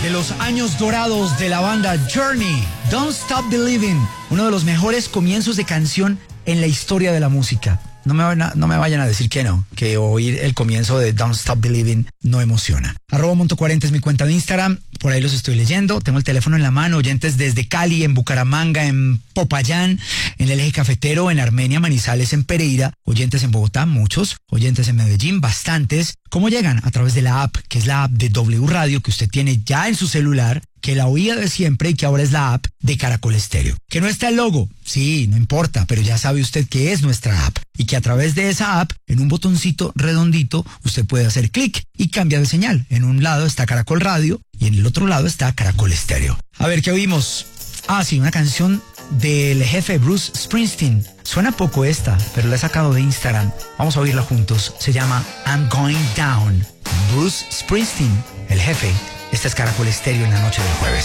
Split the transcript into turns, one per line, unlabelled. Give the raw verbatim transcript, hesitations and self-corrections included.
de los años dorados de la banda Journey, Don't Stop Believing, uno de los mejores comienzos de canción en la historia de la música. No me, vayan a, no me vayan a decir que no, que oír el comienzo de Don't Stop Believing no emociona. Arroba Monto cuarenta es mi cuenta de Instagram, por ahí los estoy leyendo. Tengo el teléfono en la mano, oyentes desde Cali, en Bucaramanga, en Popayán, en el eje cafetero, en Armenia, Manizales, en Pereira. Oyentes en Bogotá, muchos. Oyentes en Medellín, bastantes. ¿Cómo llegan? A través de la app, que es la app de W Radio, que usted tiene ya en su celular, que la oía de siempre y que ahora es la app de Caracol Estéreo. Que no está el logo, sí, no importa, pero ya sabe usted que es nuestra app y que a través de esa app, en un botoncito redondito, usted puede hacer clic y cambia de señal. En un lado está Caracol Radio y en el otro lado está Caracol Estéreo. A ver, ¿qué oímos? Ah, sí, una canción del jefe Bruce Springsteen. Suena poco esta, pero la he sacado de Instagram. Vamos a oírla juntos. Se llama I'm Going Down. Bruce Springsteen, el jefe. Esta es Caracol Estéreo en la noche del jueves.